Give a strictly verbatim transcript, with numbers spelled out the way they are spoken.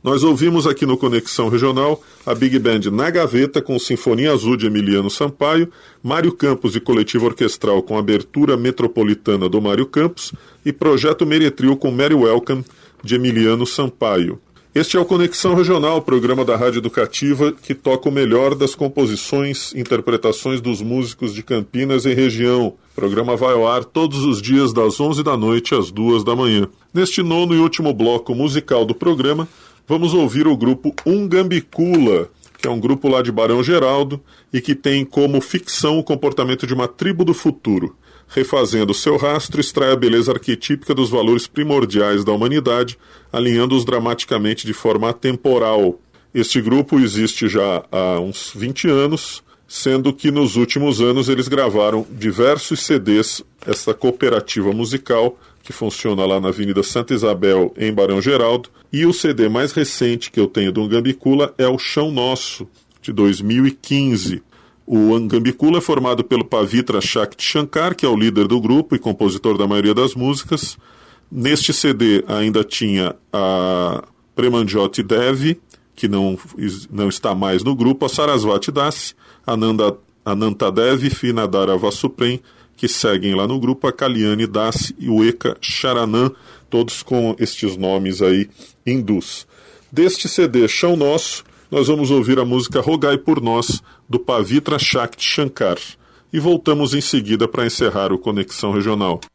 Nós ouvimos aqui no Conexão Regional a Big Band Na Gaveta com Sinfonia Azul de Emiliano Sampaio, Mário Campos e Coletivo Orquestral com Abertura Metropolitana do Mário Campos e Projeto Meretril com Mary Welcome de Emiliano Sampaio. Este é o Conexão Regional, programa da Rádio Educativa que toca o melhor das composições e interpretações dos músicos de Campinas e região. O programa vai ao ar todos os dias das onze da noite às duas da manhã. Neste nono e último bloco musical do programa, vamos ouvir o grupo Ungambicula, que é um grupo lá de Barão Geraldo e que tem como ficção o comportamento de uma tribo do futuro. Refazendo seu rastro, extrai a beleza arquetípica dos valores primordiais da humanidade, alinhando-os dramaticamente de forma atemporal. Este grupo existe já há uns vinte anos, sendo que nos últimos anos eles gravaram diversos C Ds, essa cooperativa musical, que funciona lá na Avenida Santa Isabel, em Barão Geraldo, e o C D mais recente que eu tenho do Ungambicula é o Chão Nosso, de dois mil e quinze. O Ungambicula é formado pelo Pavitra Shakti Shankar, que é o líder do grupo e compositor da maioria das músicas. Neste C D ainda tinha a Premanjoti Devi, que não, não está mais no grupo, a Sarasvati Das, a Nanda, Ananta Devi e Finadara Vasuprem, que seguem lá no grupo, a Kalyani Das e o Eka Charanam, todos com estes nomes aí hindus. Deste C D Chão Nosso, nós vamos ouvir a música Rogai por Nós, do Pavitra Shakti Shankar. E voltamos em seguida para encerrar o Conexão Regional.